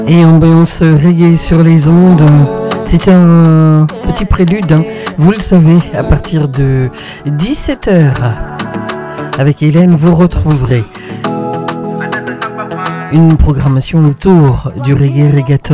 Et ambiance reggae sur les ondes. C'est un petit prélude, hein. Vous le savez, à partir de 17h, avec Hélène, vous retrouverez une programmation autour du reggae reggaeton.